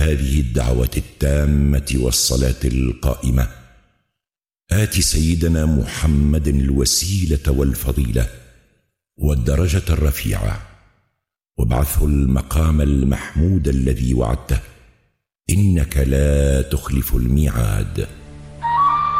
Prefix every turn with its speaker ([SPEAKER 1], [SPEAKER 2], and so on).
[SPEAKER 1] هذه الدعوة التامة والصلاة القائمة آت سيدنا محمد الوسيلة والفضيلة والدرجة الرفيعة، وابعثه المقام المحمود الذي وعدته، إنك لا تخلف الميعاد.